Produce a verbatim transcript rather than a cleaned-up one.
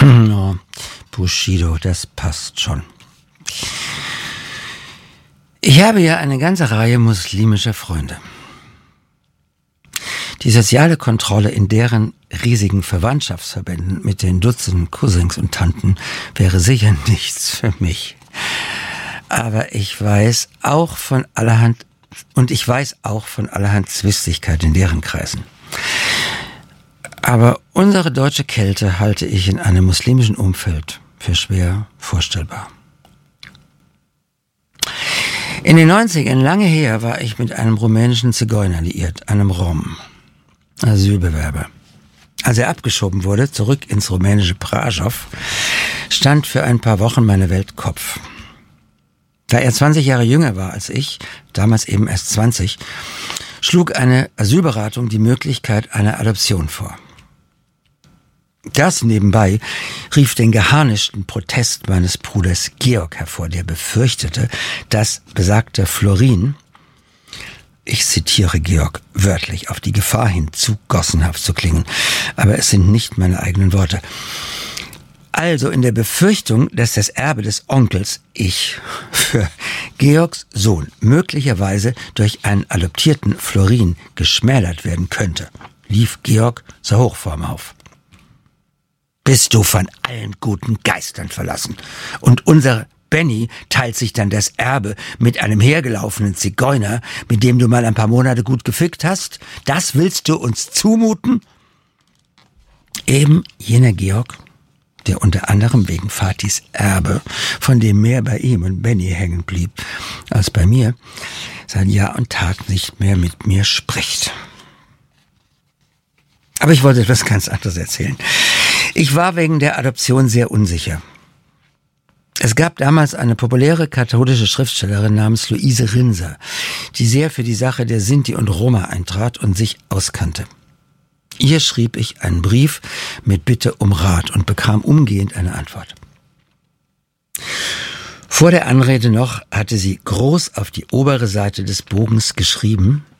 Oh, Bushido, das passt schon. Ich habe ja eine ganze Reihe muslimischer Freunde. Die soziale Kontrolle in deren riesigen Verwandtschaftsverbänden mit den Dutzenden Cousins und Tanten wäre sicher nichts für mich. Aber ich weiß auch von allerhand, und ich weiß auch von allerhand Zwistigkeit in deren Kreisen. Aber unsere deutsche Kälte halte ich in einem muslimischen Umfeld für schwer vorstellbar. In den neunzigern, lange her, war ich mit einem rumänischen Zigeuner liiert, einem Rom, Asylbewerber. Als er abgeschoben wurde, zurück ins rumänische Brașov, stand für ein paar Wochen meine Welt Kopf. Da er zwanzig Jahre jünger war als ich, damals eben erst zwanzig, schlug eine Asylberatung die Möglichkeit einer Adoption vor. Das nebenbei rief den geharnischten Protest meines Bruders Georg hervor, der befürchtete, dass besagter Florin, ich zitiere Georg wörtlich, auf die Gefahr hin, zu gossenhaft zu klingen, aber es sind nicht meine eigenen Worte. Also in der Befürchtung, dass das Erbe des Onkels, ich, für Georgs Sohn möglicherweise durch einen adoptierten Florin geschmälert werden könnte, lief Georg zur Hochform auf. Bist du von allen guten Geistern verlassen? Und unser Benny teilt sich dann das Erbe mit einem hergelaufenen Zigeuner, mit dem du mal ein paar Monate gut gefickt hast? Das willst du uns zumuten? Eben jener Georg, der unter anderem wegen Fatis Erbe, von dem mehr bei ihm und Benny hängen blieb als bei mir, seit Jahr und Tag nicht mehr mit mir spricht. Aber ich wollte etwas ganz anderes erzählen. Ich war wegen der Adoption sehr unsicher. Es gab damals eine populäre katholische Schriftstellerin namens Luise Rinser, die sehr für die Sache der Sinti und Roma eintrat und sich auskannte. Ihr schrieb ich einen Brief mit Bitte um Rat und bekam umgehend eine Antwort. Vor der Anrede noch hatte sie groß auf die obere Seite des Bogens geschrieben: